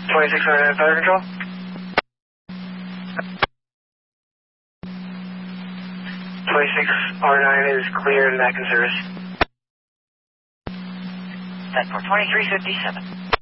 2609 Fire Control. 26R9 is clear and back in service. 10 for 2357.